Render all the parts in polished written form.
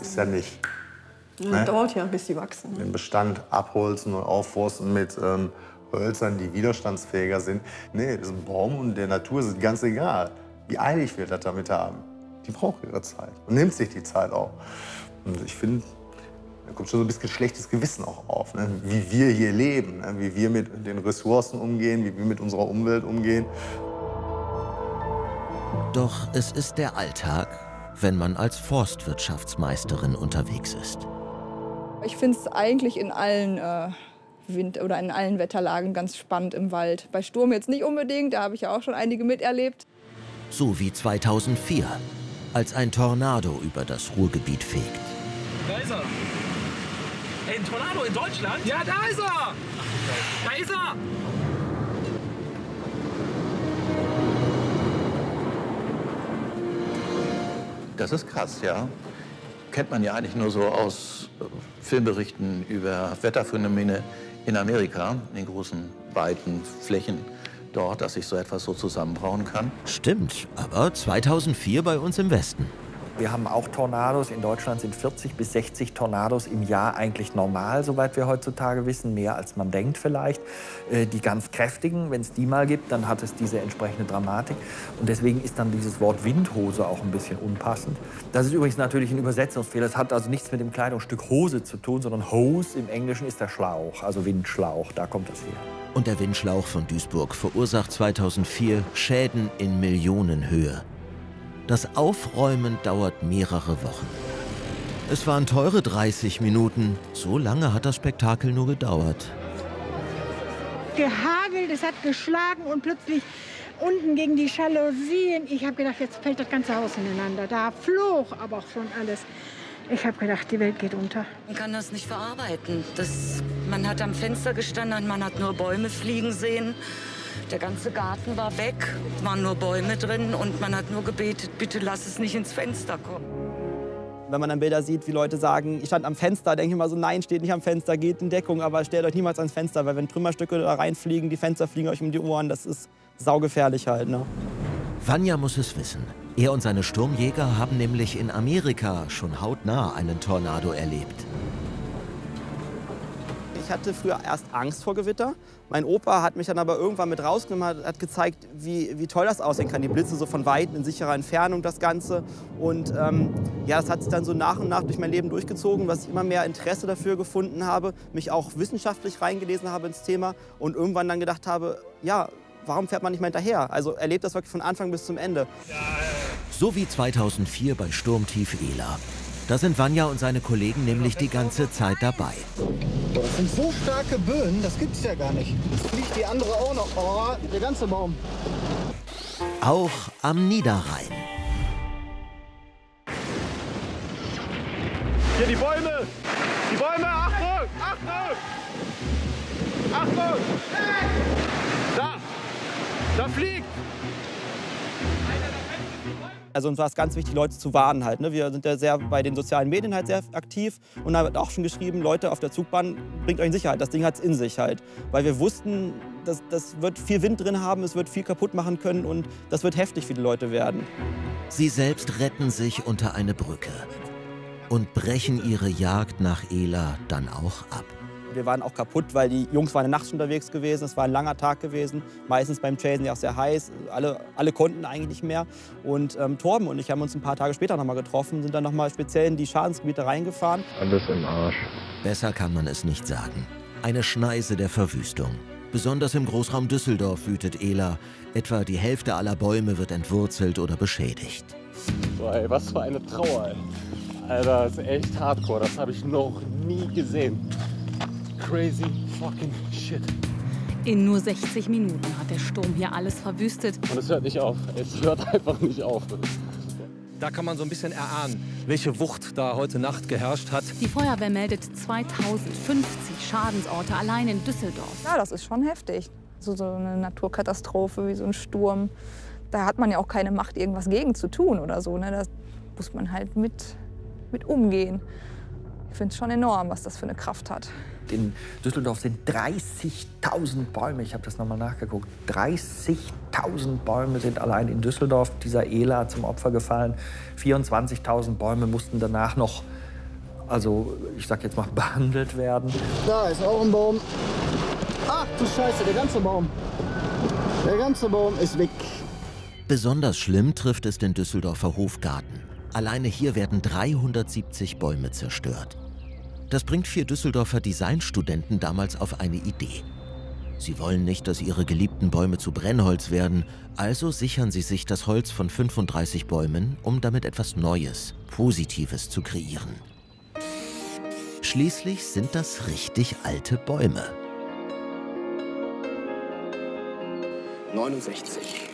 ist ja nicht. Ja, ne? Dauert ja, bis die wachsen. Den Bestand abholzen und aufforsten mit Hölzern, die widerstandsfähiger sind. Nee, das ist ein Baum und der Natur ist es ganz egal, wie eilig wir das damit haben. Die braucht ihre Zeit und nimmt sich die Zeit auch. Und ich finde, da kommt schon so ein bisschen schlechtes Gewissen auch auf, ne? Wie wir hier leben, ne? Wie wir mit den Ressourcen umgehen, wie wir mit unserer Umwelt umgehen. Doch es ist der Alltag, wenn man als Forstwirtschaftsmeisterin unterwegs ist. Ich finde es eigentlich in allen in allen Wetterlagen ganz spannend im Wald. Bei Sturm jetzt nicht unbedingt, da habe ich ja auch schon einige miterlebt. So wie 2004, als ein Tornado über das Ruhrgebiet fegt. Da ist er. Hey, ein Tornado in Deutschland? Ja, da ist er! Da ist er! Das ist krass, ja. Kennt man ja eigentlich nur so aus Filmberichten über Wetterphänomene in Amerika, in den großen, weiten Flächen dort, dass sich so etwas so zusammenbrauen kann. Stimmt, aber 2004 bei uns im Westen. Wir haben auch Tornados. In Deutschland sind 40 bis 60 Tornados im Jahr eigentlich normal, soweit wir heutzutage wissen. Mehr als man denkt vielleicht. Die ganz kräftigen, wenn es die mal gibt, dann hat es diese entsprechende Dramatik. Und deswegen ist dann dieses Wort Windhose auch ein bisschen unpassend. Das ist übrigens natürlich ein Übersetzungsfehler. Das hat also nichts mit dem Kleidungsstück Hose zu tun, sondern Hose im Englischen ist der Schlauch, also Windschlauch. Da kommt es her. Und der Windschlauch von Duisburg verursacht 2004 Schäden in Millionenhöhe. Das Aufräumen dauert mehrere Wochen. Es waren teure 30 Minuten. So lange hat das Spektakel nur gedauert. Gehagelt, es hat geschlagen und plötzlich unten gegen die Jalousien. Ich habe gedacht, jetzt fällt das ganze Haus ineinander. Da flog aber auch schon alles. Ich habe gedacht, die Welt geht unter. Man kann das nicht verarbeiten. Man hat am Fenster gestanden, man hat nur Bäume fliegen sehen. Der ganze Garten war weg, es waren nur Bäume drin und man hat nur gebetet, bitte lass es nicht ins Fenster kommen. Wenn man dann Bilder sieht, wie Leute sagen, ich stand am Fenster, denke ich immer so, nein, steht nicht am Fenster, geht in Deckung, aber stellt euch niemals ans Fenster, weil wenn Trümmerstücke da reinfliegen, die Fenster fliegen euch um die Ohren, das ist saugefährlich halt, ne? Vanja muss es wissen. Er und seine Sturmjäger haben nämlich in Amerika schon hautnah einen Tornado erlebt. Ich hatte früher erst Angst vor Gewitter. Mein Opa hat mich dann aber irgendwann mit rausgenommen, hat gezeigt, wie toll das aussehen kann. Die Blitze so von Weitem in sicherer Entfernung, das Ganze. Und ja, das hat sich dann so nach und nach durch mein Leben durchgezogen, dass ich immer mehr Interesse dafür gefunden habe, mich auch wissenschaftlich reingelesen habe ins Thema und irgendwann dann gedacht habe, ja, warum fährt man nicht mehr hinterher? Also erlebt das wirklich von Anfang bis zum Ende. So wie 2004 bei Sturmtief Ela. Da sind Vanja und seine Kollegen nämlich die ganze Zeit dabei. Das sind so starke Böen, das gibt's ja gar nicht. Jetzt fliegt die andere auch noch. Oh, der ganze Baum. Auch am Niederrhein. Hier die Bäume! Die Bäume! Achtung! Achtung! Achtung! Da! Da fliegt! Also uns war es ganz wichtig, Leute zu warnen halt, ne? Wir sind ja sehr bei den sozialen Medien halt sehr aktiv und da wird auch schon geschrieben, Leute auf der Zugbahn, bringt euch in Sicherheit, das Ding hat es in sich halt. Weil wir wussten, das wird viel Wind drin haben, es wird viel kaputt machen können und das wird heftig für die Leute werden. Sie selbst retten sich unter eine Brücke und brechen ihre Jagd nach Ela dann auch ab. Wir waren auch kaputt, weil die Jungs waren nachts unterwegs gewesen. Es war ein langer Tag gewesen. Meistens beim Chasen ja auch sehr heiß. Alle konnten eigentlich nicht mehr. Und Torben und ich haben uns ein paar Tage später noch mal getroffen, sind dann noch mal speziell in die Schadensgebiete reingefahren. Alles im Arsch. Besser kann man es nicht sagen. Eine Schneise der Verwüstung. Besonders im Großraum Düsseldorf wütet Ela. Etwa die Hälfte aller Bäume wird entwurzelt oder beschädigt. Boah, ey, was für eine Trauer, ey. Alter, das ist echt hardcore. Das habe ich noch nie gesehen. Crazy fucking shit. In nur 60 Minuten hat der Sturm hier alles verwüstet. Und es hört nicht auf. Es hört einfach nicht auf. Da kann man so ein bisschen erahnen, welche Wucht da heute Nacht geherrscht hat. Die Feuerwehr meldet 2050 Schadensorte allein in Düsseldorf. Ja, das ist schon heftig. So eine Naturkatastrophe wie so ein Sturm. Da hat man ja auch keine Macht, irgendwas gegen zu tun oder so. Ne? Da muss man halt mit umgehen. Ich finde es schon enorm, was das für eine Kraft hat. In Düsseldorf sind 30.000 Bäume, ich habe das nochmal nachgeguckt, 30.000 Bäume sind allein in Düsseldorf dieser Ela zum Opfer gefallen. 24.000 Bäume mussten danach noch also ich sag jetzt mal, behandelt werden. Da ist auch ein Baum. Ach du Scheiße, der ganze Baum. Der ganze Baum ist weg. Besonders schlimm trifft es den Düsseldorfer Hofgarten. Alleine hier werden 370 Bäume zerstört. Das bringt 4 Düsseldorfer Designstudenten damals auf eine Idee. Sie wollen nicht, dass ihre geliebten Bäume zu Brennholz werden, also sichern sie sich das Holz von 35 Bäumen, um damit etwas Neues, Positives zu kreieren. Schließlich sind das richtig alte Bäume. 69.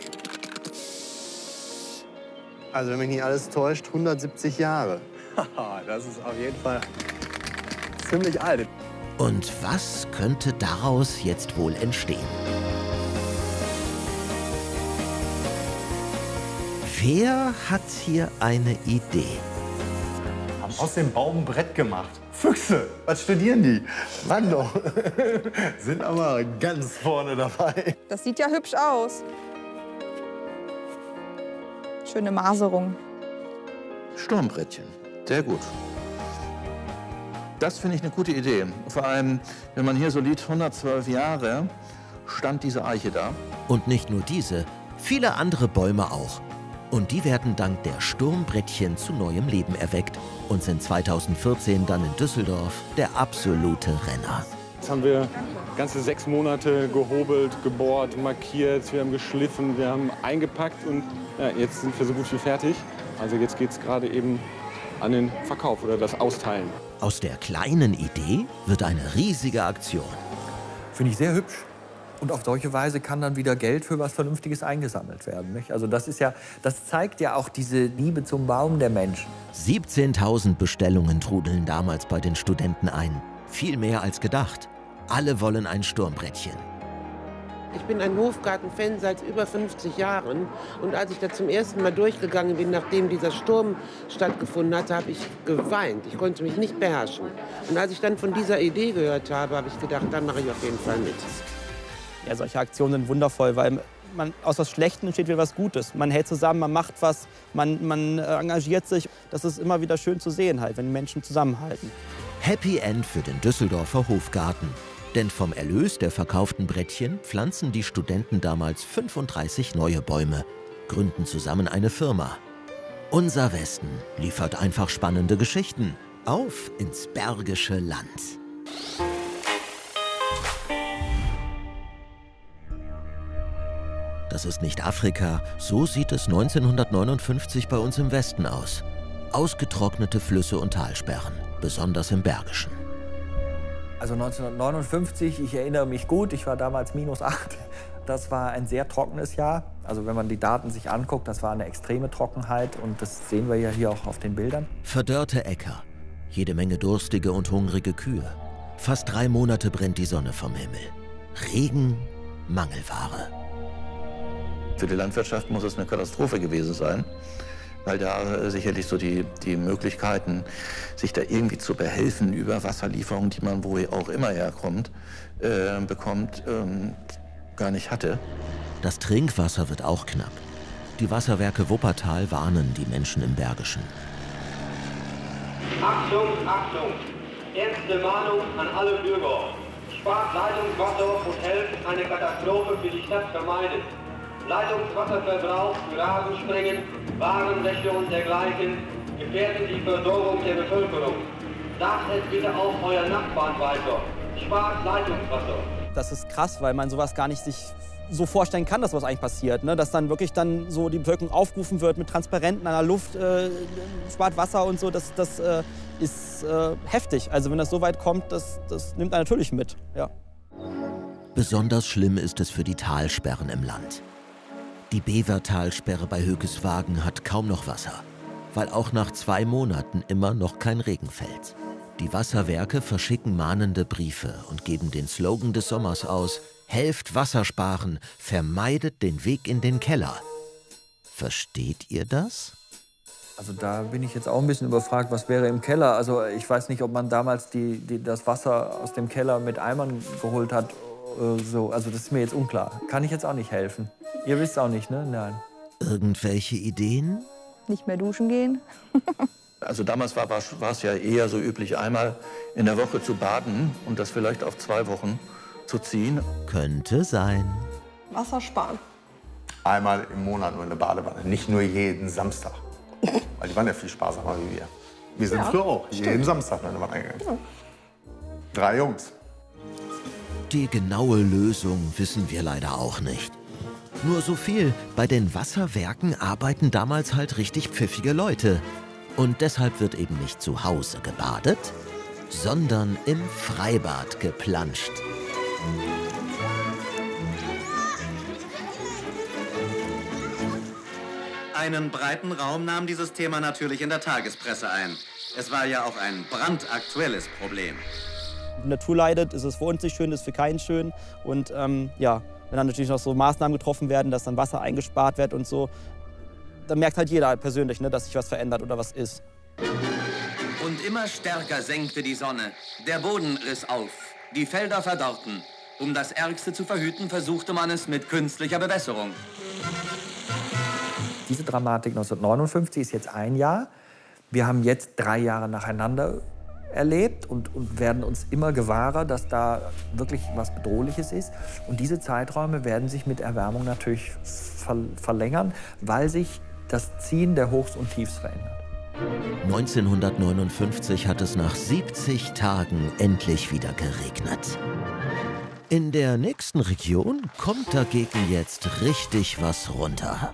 Also wenn mich nicht alles täuscht, 170 Jahre. Das ist auf jeden Fall ziemlich alt. Und was könnte daraus jetzt wohl entstehen? Wer hat hier eine Idee? Haben aus dem Baum ein Brett gemacht. Füchse, was studieren die? Mann doch, sind aber ganz vorne dabei. Das sieht ja hübsch aus. Schöne Maserung. Sturmbrettchen, sehr gut. Das finde ich eine gute Idee. Vor allem, wenn man hier so liest, 112 Jahre stand diese Eiche da. Und nicht nur diese, viele andere Bäume auch. Und die werden dank der Sturmbrettchen zu neuem Leben erweckt und sind 2014 dann in Düsseldorf der absolute Renner. Jetzt haben wir ganze 6 Monate gehobelt, gebohrt, markiert, wir haben geschliffen, wir haben eingepackt und ja, jetzt sind wir so gut wie fertig. Also jetzt geht es gerade eben an den Verkauf oder das Austeilen. Aus der kleinen Idee wird eine riesige Aktion. Finde ich sehr hübsch. Und auf solche Weise kann dann wieder Geld für was Vernünftiges eingesammelt werden. Nicht? Also das zeigt ja auch diese Liebe zum Baum der Menschen. 17.000 Bestellungen trudeln damals bei den Studenten ein. Viel mehr als gedacht. Alle wollen ein Sturmbrettchen. Ich bin ein Hofgarten-Fan seit über 50 Jahren. Und als ich da zum ersten Mal durchgegangen bin, nachdem dieser Sturm stattgefunden hatte, habe ich geweint. Ich konnte mich nicht beherrschen. Und als ich dann von dieser Idee gehört habe, habe ich gedacht, dann mache ich auf jeden Fall mit. Ja, solche Aktionen sind wundervoll, weil aus was Schlechtem entsteht wieder was Gutes. Man hält zusammen, man macht was, man engagiert sich. Das ist immer wieder schön zu sehen, halt, wenn Menschen zusammenhalten. Happy End für den Düsseldorfer Hofgarten. Denn vom Erlös der verkauften Brettchen pflanzen die Studenten damals 35 neue Bäume, gründen zusammen eine Firma. Unser Westen liefert einfach spannende Geschichten. Auf ins Bergische Land. Das ist nicht Afrika, so sieht es 1959 bei uns im Westen aus. Ausgetrocknete Flüsse und Talsperren, besonders im Bergischen. Also 1959, ich erinnere mich gut, ich war damals -8. Das war ein sehr trockenes Jahr. Also wenn man die Daten sich anguckt, das war eine extreme Trockenheit und das sehen wir ja hier auch auf den Bildern. Verdörrte Äcker, jede Menge durstige und hungrige Kühe. Fast 3 Monate brennt die Sonne vom Himmel. Regen, Mangelware. Für die Landwirtschaft muss es eine Katastrophe gewesen sein, weil da sicherlich so die Möglichkeiten, sich da irgendwie zu behelfen über Wasserlieferungen, die man wo auch immer herkommt, bekommt, gar nicht hatte. Das Trinkwasser wird auch knapp. Die Wasserwerke Wuppertal warnen die Menschen im Bergischen. Achtung, Achtung! Ernste Mahnung an alle Bürger. Spart Leitungswasser und helft eine Katastrophe für die Stadt vermeiden. Leitungswasserverbrauch für Rasensprengen, Warenwäsche und dergleichen gefährden die Versorgung der Bevölkerung. Sagt es bitte auch euren Nachbarn weiter. Spart Leitungswasser. Das ist krass, weil man sowas gar nicht sich so vorstellen kann, dass was eigentlich passiert. Ne? Dass dann wirklich dann so die Bevölkerung aufgerufen wird mit Transparenten an der Luft, spart Wasser und so. Das ist heftig. Also wenn das so weit kommt, das nimmt einen natürlich mit. Ja. Besonders schlimm ist es für die Talsperren im Land. Die Bevertalsperre bei Högiswagen hat kaum noch Wasser, weil auch nach 2 Monaten immer noch kein Regen fällt. Die Wasserwerke verschicken mahnende Briefe und geben den Slogan des Sommers aus: Helft Wasser sparen, vermeidet den Weg in den Keller. Versteht ihr das? Also da bin ich jetzt auch ein bisschen überfragt, was wäre im Keller. Also ich weiß nicht, ob man damals das Wasser aus dem Keller mit Eimern geholt hat. So. Also das ist mir jetzt unklar. Kann ich jetzt auch nicht helfen. Ihr wisst auch nicht, ne? Nein. Irgendwelche Ideen? Nicht mehr duschen gehen. Also damals war es ja eher so üblich, einmal in der Woche zu baden und das vielleicht auf 2 Wochen zu ziehen. Könnte sein. Wasser sparen. Einmal im Monat nur in der Badewanne, nicht nur jeden Samstag. Weil die waren ja viel sparsamer wie wir. Wir sind früher auch jeden Samstag in der Wanne gegangen. Ja. 3 Jungs. Die genaue Lösung wissen wir leider auch nicht. Nur so viel, bei den Wasserwerken arbeiten damals halt richtig pfiffige Leute. Und deshalb wird eben nicht zu Hause gebadet, sondern im Freibad geplanscht. Einen breiten Raum nahm dieses Thema natürlich in der Tagespresse ein. Es war ja auch ein brandaktuelles Problem. Die Natur leidet, ist es für uns nicht schön, ist es für keinen schön. Und ja, wenn dann natürlich noch so Maßnahmen getroffen werden, dass dann Wasser eingespart wird und so, dann merkt halt jeder persönlich, ne, dass sich was verändert oder was ist. Und immer stärker senkte die Sonne. Der Boden riss auf. Die Felder verdorrten. Um das Ärgste zu verhüten, versuchte man es mit künstlicher Bewässerung. Diese Dramatik 1959 ist jetzt 1 Jahr. Wir haben jetzt 3 Jahre nacheinander erlebt und werden uns immer gewahrer, dass da wirklich was Bedrohliches ist. Und diese Zeiträume werden sich mit Erwärmung natürlich verlängern, weil sich das Ziehen der Hochs und Tiefs verändert. 1959 hat es nach 70 Tagen endlich wieder geregnet. In der nächsten Region kommt dagegen jetzt richtig was runter.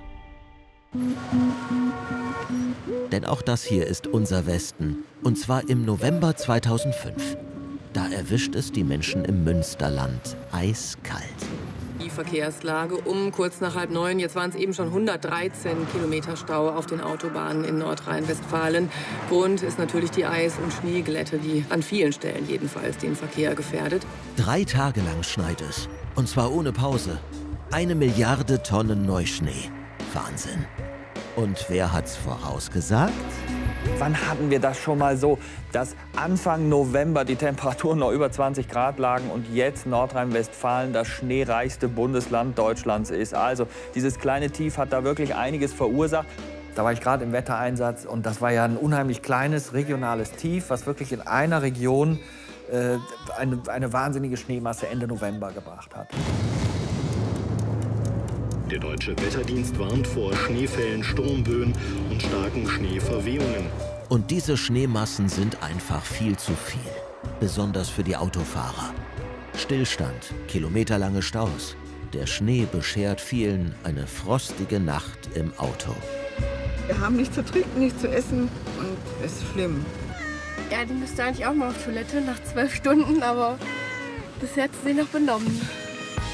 Denn auch das hier ist unser Westen, und zwar im November 2005. Da erwischt es die Menschen im Münsterland eiskalt. Die Verkehrslage um kurz nach 8:30. Jetzt waren es eben schon 113 Kilometer Stau auf den Autobahnen in Nordrhein-Westfalen. Grund ist natürlich die Eis- und Schneeglätte, die an vielen Stellen jedenfalls den Verkehr gefährdet. 3 Tage lang schneit es, und zwar ohne Pause. 1 Milliarde Tonnen Neuschnee. Wahnsinn. Und wer hat's vorausgesagt? Wann hatten wir das schon mal so, dass Anfang November die Temperaturen noch über 20 Grad lagen und jetzt Nordrhein-Westfalen das schneereichste Bundesland Deutschlands ist? Also dieses kleine Tief hat da wirklich einiges verursacht. Da war ich gerade im Wettereinsatz und das war ja ein unheimlich kleines regionales Tief, was wirklich in einer Region eine wahnsinnige Schneemasse Ende November gebracht hat. Der Deutsche Wetterdienst warnt vor Schneefällen, Sturmböen und starken Schneeverwehungen. Und diese Schneemassen sind einfach viel zu viel. Besonders für die Autofahrer. Stillstand, kilometerlange Staus. Der Schnee beschert vielen eine frostige Nacht im Auto. Wir haben nichts zu trinken, nichts zu essen und es ist schlimm. Ja, die müsste eigentlich auch mal auf Toilette nach 12 Stunden, aber bis jetzt sind sie noch benommen.